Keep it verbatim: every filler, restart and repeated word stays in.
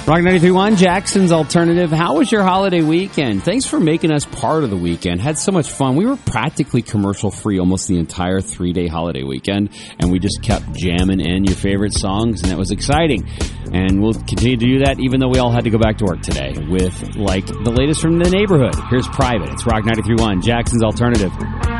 Rock ninety-three point one, Jackson's Alternative. How was your holiday weekend? Thanks for making us part of the weekend. Had so much fun. We were practically commercial-free almost the entire three-day holiday weekend, and we just kept jamming in your favorite songs, and that was exciting. And we'll continue to do that even though we all had to go back to work today with, like, the latest from the neighborhood. Here's Private. It's Rock ninety-three point one, Jackson's Alternative.